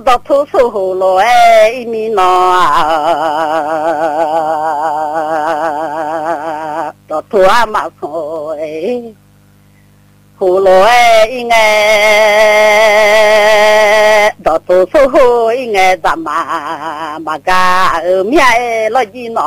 到土手葫芦哎，一米喏，到土阿妈说哎，葫芦哎，应该到土手葫应该怎么个面哎，老几喏。